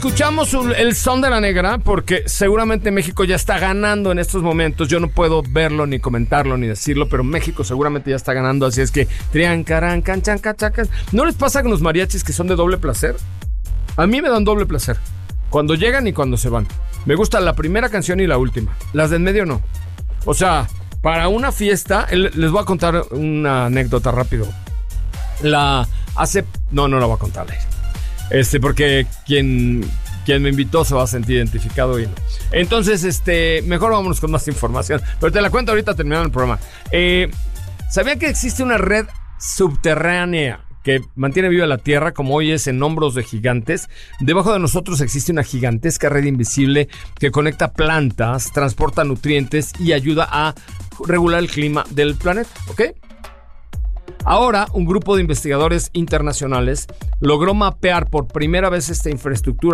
escuchamos el son de la negra porque seguramente México ya está ganando en estos momentos. Yo no puedo verlo, ni comentarlo, ni decirlo, pero México seguramente ya está ganando. Así es que triancarán, canchanca, chacas. ¿No les pasa con los mariachis que son de doble placer? A mí me dan doble placer. Cuando llegan y cuando se van. Me gusta la primera canción y la última. Las de en medio no. O sea, para una fiesta, les voy a contar una anécdota rápido. No la voy a contar. Porque quien me invitó se va a sentir identificado y no. Entonces, mejor vámonos con más información. Pero te la cuento ahorita terminando el programa. ¿Sabían que existe una red subterránea que mantiene viva la Tierra, como hoy es en hombros de gigantes? Debajo de nosotros existe una gigantesca red invisible que conecta plantas, transporta nutrientes y ayuda a regular el clima del planeta, ¿ok? Ahora, un grupo de investigadores internacionales logró mapear por primera vez esta infraestructura